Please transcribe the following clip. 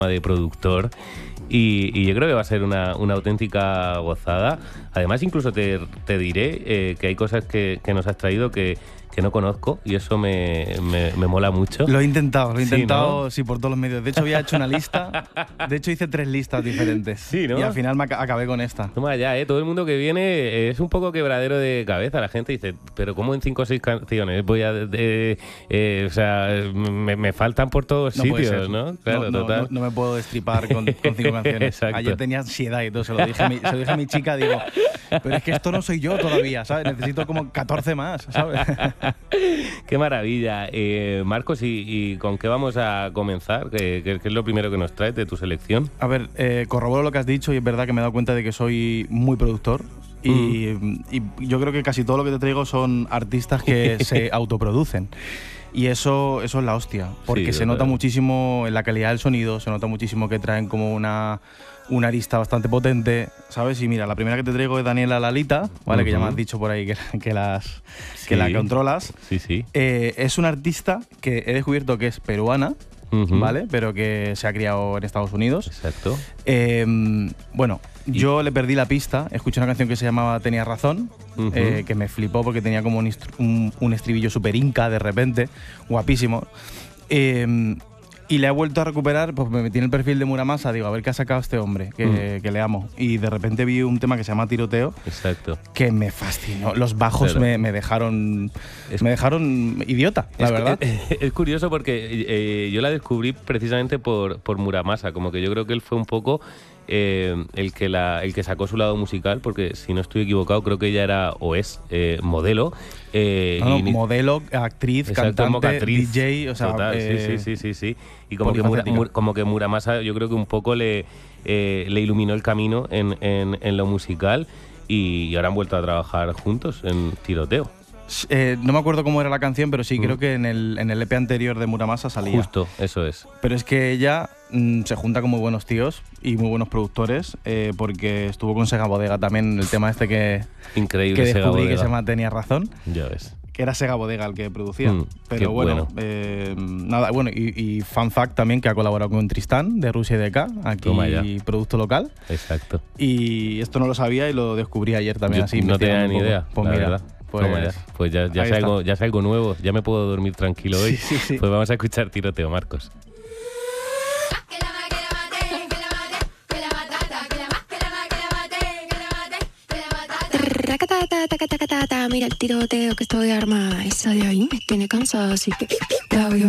de productor y yo creo que va a ser una auténtica gozada. Además, incluso te diré que hay cosas que nos has traído que no conozco y eso me mola mucho. Lo he intentado, Sí, ¿no? sí, por todos los medios. De hecho, había hecho una lista. De hecho, hice 3 listas diferentes. Sí, ¿no? Y al final acabé con esta. Toma ya, todo el mundo que viene es un poco quebradero de cabeza. La gente dice, pero ¿cómo en 5 o 6 canciones voy a...? O sea, me faltan por todos sitios, ¿no? Claro, total. No me puedo destripar con 5 canciones. Exacto. Ayer tenía ansiedad y todo, se lo dije a mi chica, digo, pero es que esto no soy yo todavía, ¿sabes? Necesito como 14 más, ¿sabes? Qué maravilla. Marcos, ¿y con qué vamos a comenzar? ¿Qué es lo primero que nos traes de tu selección? A ver, corroboro lo que has dicho y es verdad que me he dado cuenta de que soy muy productor. Y yo creo que casi todo lo que te traigo son artistas que se autoproducen. Y eso es la hostia, porque Sí, se nota muchísimo en la calidad del sonido, se nota muchísimo que traen como una arista bastante potente, ¿sabes? Y mira, la primera que te traigo es Daniela Lalita, ¿vale? Que ya me has dicho por ahí que la controlas. Sí. Es una artista que he descubierto que es peruana, ¿vale? Pero que se ha criado en Estados Unidos. Exacto. Bueno, yo le perdí la pista, escuché una canción que se llamaba Tenías razón, que me flipó porque tenía como un estribillo súper inca de repente, guapísimo. Y le he vuelto a recuperar, pues me metí en el perfil de Muramasa, digo, a ver qué ha sacado este hombre, que le amo. Y de repente vi un tema que se llama Tiroteo. Exacto. Que me fascinó. Los bajos me dejaron idiota, la verdad. Es curioso porque yo la descubrí precisamente por Muramasa, como que yo creo que él fue un poco el que sacó su lado musical, porque si no estoy equivocado, creo que ella era o es modelo. Modelo, actriz, exacto, cantante, actriz, DJ, o sea... total, sí. Y como que Muramasa yo creo que un poco le iluminó el camino en lo musical y ahora han vuelto a trabajar juntos en Tiroteo. No me acuerdo cómo era la canción, pero sí, creo que en el EP anterior de Muramasa salía. Justo, eso es. Pero es que ella se junta con muy buenos tíos y muy buenos productores, porque estuvo con Sega Bodega también, el tema este que Increíble, descubrí que se llama Tenías razón. Ya ves. Que era Sega Bodega el que producía. Pero bueno. Nada, bueno, y fun fact también que ha colaborado con Tristán de Rusia y DK, aquí producto local. Exacto. Y esto no lo sabía y lo descubrí ayer también. Así no tenía ni idea, pues la mira, verdad. Pues ya sé algo nuevo, ya me puedo dormir tranquilo hoy. Sí. Pues vamos a escuchar Tiroteo, Marcos. Mira el tiroteo que estoy armada. Esa de ahí me tiene cansada, así que la voy a